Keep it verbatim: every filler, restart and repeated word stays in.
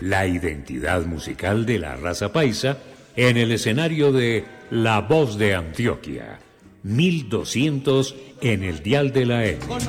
la identidad musical de la raza paisa en el escenario de La Voz de Antioquia, mil doscientos en el dial de la M.